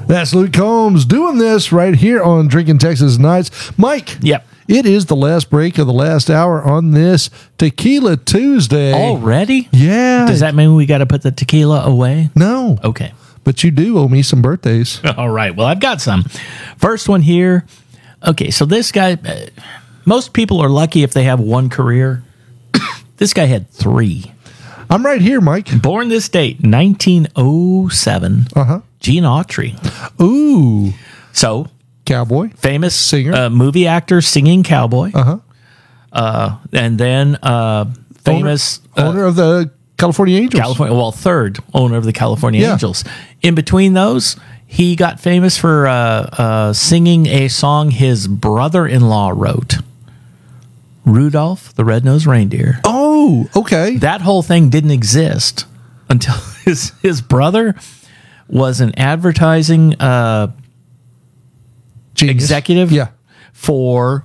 That's Luke Combs doing this right here on Drinking Texas Nights. Mike. Yep. It is the last break of the last hour on this Tequila Tuesday. Already? Yeah. Does that mean we got to put the tequila away? No. Okay. But you do owe me some birthdays. All right. Well, I've got some. First one here. Okay, so this guy, most people are lucky if they have one career. This guy had 3. I'm right here, Mike. Born this date, 1907. Gene Autry. Ooh. So, cowboy. Famous singer. Movie actor, singing cowboy. And then famous... Owner of the California Angels. Third owner of the California Angels. In between those... He got famous for singing a song his brother-in-law wrote, Rudolph the Red-Nosed Reindeer. Oh, okay. That whole thing didn't exist until his brother was an advertising executive for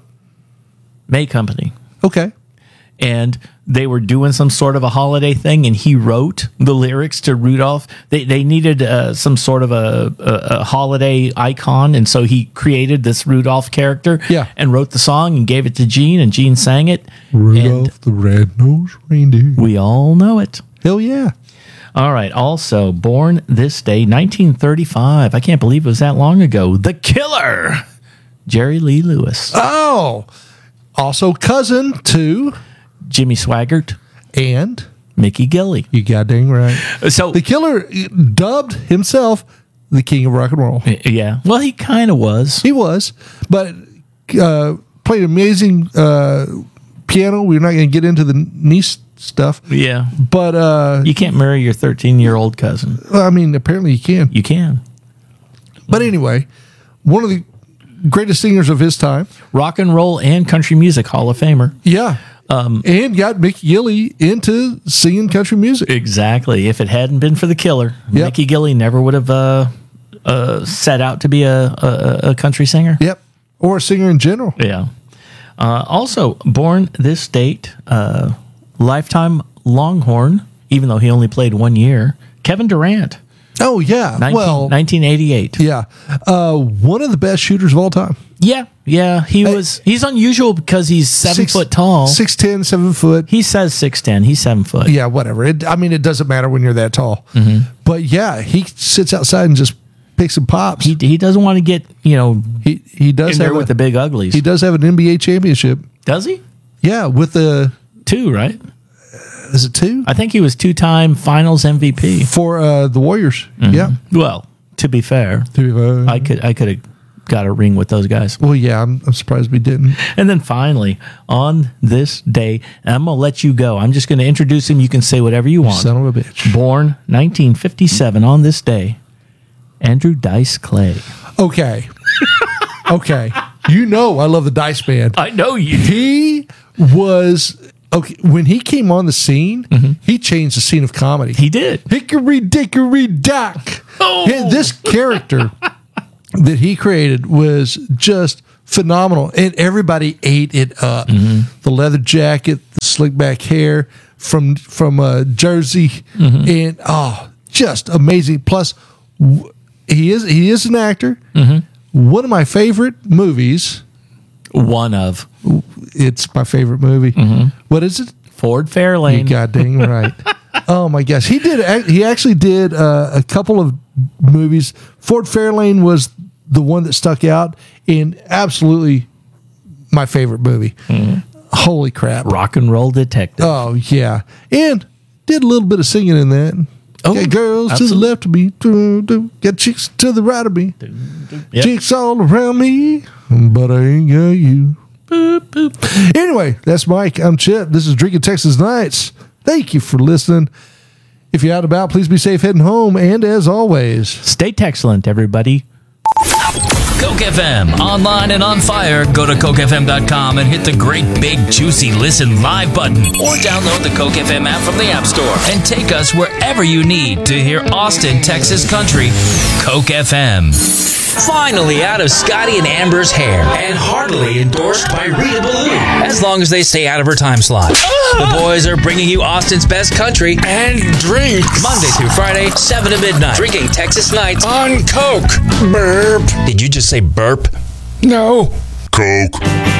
May Company. Okay. And they were doing some sort of a holiday thing, and he wrote the lyrics to Rudolph. They needed some sort of a holiday icon, and so he created this Rudolph character and wrote the song and gave it to Gene, and Gene sang it. Rudolph the Red-Nosed Reindeer. We all know it. Hell yeah. All right. Also, born this day, 1935. I can't believe it was that long ago. The Killer, Jerry Lee Lewis. Oh, also cousin to... Jimmy Swaggart and Mickey Gilley. You goddamn right. So the Killer dubbed himself the king of rock and roll. Yeah. Well, he kind of was. He was, but played amazing piano. We're not going to get into the niece stuff. Yeah. But you can't marry your 13-year-old cousin. I mean, apparently you can. You can. But anyway, one of the greatest singers of his time. Rock and roll and country music Hall of Famer. Yeah. And got Mickey Gilley into singing country music. Exactly. If it hadn't been for the Killer, Mickey Gilley never would have set out to be a country singer. Yep. Or a singer in general. Yeah. Also, born this date, lifetime Longhorn, even though he only played 1 year, Kevin Durant. Oh, yeah. 1988. Yeah. One of the best shooters of all time. Yeah. He's unusual because he's 7 foot tall. 6'10", 7 foot. He says 6'10". He's 7 foot. Yeah, whatever. It doesn't matter when you're that tall. Mm-hmm. But yeah, he sits outside and just picks and pops. He doesn't want to get, he does in there with the big uglies. He does have an NBA championship. Does he? Yeah, with the 2, right? Is it 2? I think he was 2-time Finals MVP for the Warriors. Mm-hmm. Yeah. Well, to be fair, I could have got a ring with those guys. Well, yeah, I'm surprised we didn't. And then finally, on this day, and I'm gonna let you go. I'm just gonna introduce him. You can say whatever you want. Son of a bitch. Born 1957 on this day, Andrew Dice Clay. Okay. Okay. I love the Dice Band. I know you. He was. Okay, when he came on the scene, he changed the scene of comedy. He did. Hickory dickory dock. Oh. This character that he created was just phenomenal, and everybody ate it up. The leather jacket, the slick back hair from Jersey, and just amazing. Plus, he is an actor. One of my favorite movies. It's my favorite movie. What is it? Ford Fairlane. You goddamn right. Oh my gosh, he actually did a couple of movies. Ford Fairlane was the one that stuck out, and absolutely my favorite movie. Holy crap! Rock and Roll Detective. Oh yeah, and did a little bit of singing in that. Oh, got girls absolutely. to the left of me, got chicks to the right of me, Yep. chicks all around me, but I ain't got you. Boop, boop. Anyway, that's Mike. I'm Chip. This is Drinking Texas Nights. Thank you for listening. If you're out and about, please be safe heading home. And as always, stay excellent, everybody. Coke FM, online and on fire. Go to cokefm.com and hit the great big juicy listen live button, or download the Coke FM app from the App Store and take us wherever you need to hear Austin, Texas country. Coke FM. finally out of Scotty and Amber's hair and heartily endorsed by Rita Ballou. As long as they stay out of her time slot. The boys are bringing you Austin's best country And drinks. Monday through Friday, 7 to midnight. Drinking Texas nights. On Coke. Burp. Did you just say burp? No. Coke.